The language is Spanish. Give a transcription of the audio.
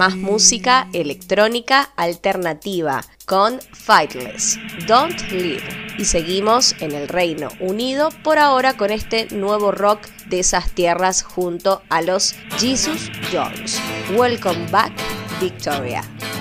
Más música electrónica alternativa con Fightless, Don't Leave. Y seguimos en el Reino Unido por ahora con este nuevo rock de esas tierras junto a los Jesus Jones. Welcome back, Victoria.